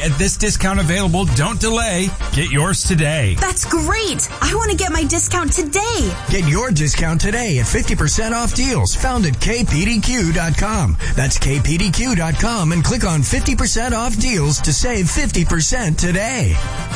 At this discount available, don't delay. Get yours today. That's great. I want to get my discount today. Get your discount today at 50% off deals found at kpdq.com. That's kpdq.com and click on 50% off deals to save 50% today.